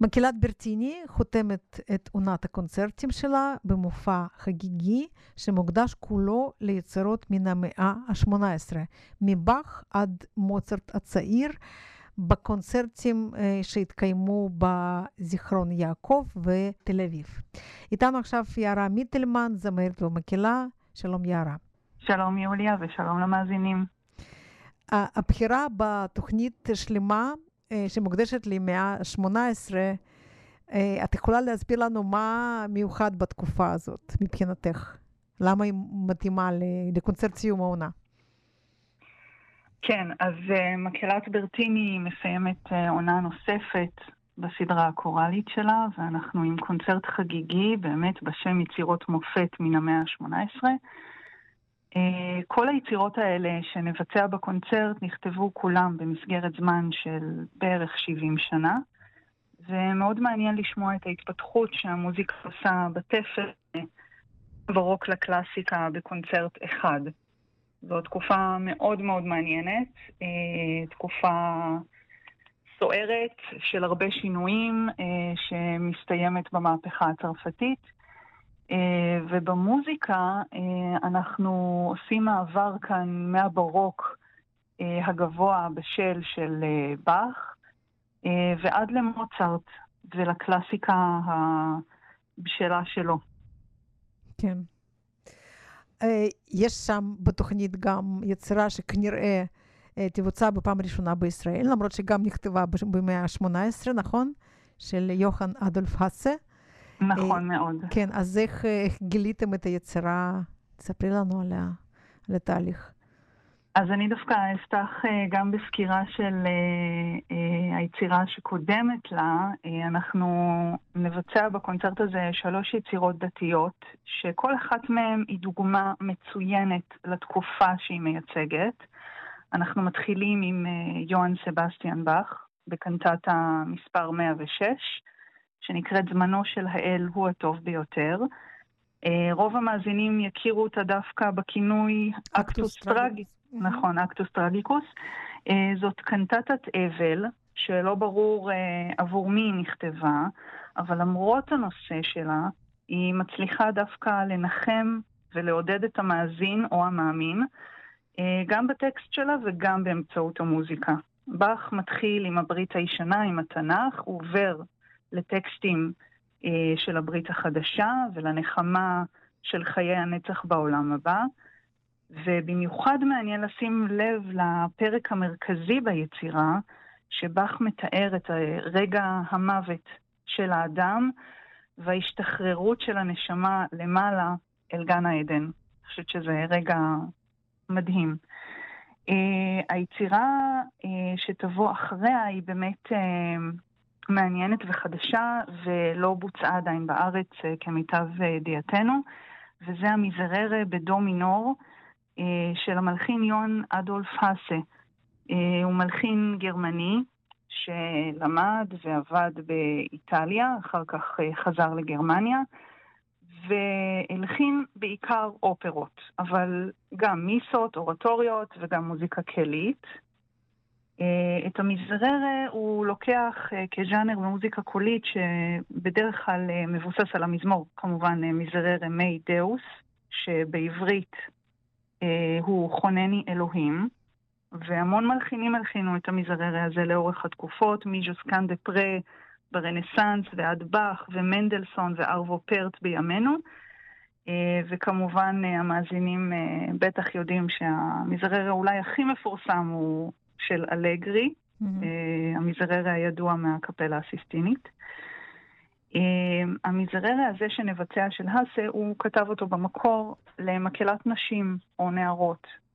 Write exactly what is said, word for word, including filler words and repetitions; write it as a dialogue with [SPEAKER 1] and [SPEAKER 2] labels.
[SPEAKER 1] מקהלת ברטיני חותמת את עונת הקונצרטים שלה במופע חגיגי שמוקדש כולו ליצירות מן המאה ה-שמונה עשרה, מבח עד מוצרט הצעיר, בקונצרטים שהתקיימו בזיכרון יעקב ותל אביב. איתנו עכשיו יערה מיטלמן, זמרת ומקהלה. שלום יערה.
[SPEAKER 2] שלום יוליה ושלום למאזינים.
[SPEAKER 1] הבחירה בתוכנית שלמה שמוקדשת למאה ה-שמונה עשרה, את יכולה להסביר לנו מה מיוחד בתקופה הזאת מבחינתך? למה היא מתאימה לקונצרט סיום העונה?
[SPEAKER 2] כן, אז מקהלת ברטיני מסיימת עונה נוספת בסדרה הקוראלית שלה, ואנחנו עם קונצרט חגיגי באמת בשם יצירות מופת מן המאה ה-שמונה עשרה. כל היצירות האלה שנבצע בקונצרט נכתבו כולם במסגרת זמן של בערך שבעים שנה, ומאוד מעניין לשמוע את ההתפתחות שהמוזיקה עושה בתפר ברוק לקלאסיקה בקונצרט אחד. זו תקופה מאוד מאוד מעניינת, תקופה סוערת של הרבה שינויים שמסתיימת במהפכה הצרפתית, ובמוזיקה אנחנו עושים מעבר כאן מהברוק הגבוה בשל של באך ועד למוצרט ולקלאסיקה הבשלה שלו.
[SPEAKER 1] כן. יש שם בתוכנית גם יצירה שכנראה תבוצע בפעם ראשונה בישראל, למרות שגם נכתבה במאה ה-שמונה עשרה, נכון? של יוחנן אדולף האסה.
[SPEAKER 2] נכון מאוד.
[SPEAKER 1] כן, אז איך גיליתם את היצירה? תספרי לנו על, ה, על התהליך.
[SPEAKER 2] אז אני דווקא אפתח גם בסקירה של היצירה שקודמת לה. אנחנו נבצע בקונצרט הזה שלוש יצירות דתיות, שכל אחת מהן היא דוגמה מצוינת לתקופה שהיא מייצגת. אנחנו מתחילים עם יוהאן סבסטיאן באך, בקנטטה מספר מאה ושש, שנקראת זמנו של האל הוא הטוב ביותר. רוב המאזינים יכירו אותה דווקא בכינוי אקטוס טרגיקוס. נכון, אקטוס טרגיקוס. זאת קנטטת אבל, שלא ברור עבור מי היא נכתבה, אבל למרות הנושא שלה, היא מצליחה דווקא לנחם ולעודד את המאזין או המאמין, גם בטקסט שלה וגם באמצעות המוזיקה. באך מתחיל עם הברית הישנה, עם התנ"ך, הוא עובר לטקסטים של הברית החדשה ולנחמה של חיי הנצח בעולם הבא, ובמיוחד מעניין לשים לב לפרק המרכזי ביצירה, שבאך מתאר את רגע המוות של האדם וההשתחררות של הנשמה למעלה אל גן העדן. אני חושבת שזה רגע מדהים. היצירה שתבוא אחריה היא באמת מעניינת וחדשה, ולא בוצעה עדיין בארץ כמיטב ידיעתנו, וזה המיזררה בדו מינור של המלחין יוהאן אדולף האסה. הוא מלחין גרמני שלמד ועבד באיטליה, אחר כך חזר לגרמניה, והלחין בעיקר אופרות, אבל גם מיסות, אורטוריות וגם מוזיקה קלית. את המזררה הוא לוקח כז'אנר במוזיקה קולית שבדרך כלל מבוסס על המזמור, כמובן מזררה מי דאוס, שבעברית הוא חונני אלוהים, והמון מלחינים הלחינו את המזררה הזה לאורך התקופות, מז'וסקן דה פרה ברנסנס ועד באך ומנדלסון וארבו פרט בימינו, וכמובן המאזינים בטח יודעים שהמזררה אולי הכי מפורסם הוא של אלגרי, mm-hmm. המזררה הידוע מהקפלה הסיסטינית. המזררה הזה שנבצע של האסה, הוא כתב אותו במקור למקהלת נשים או נערות,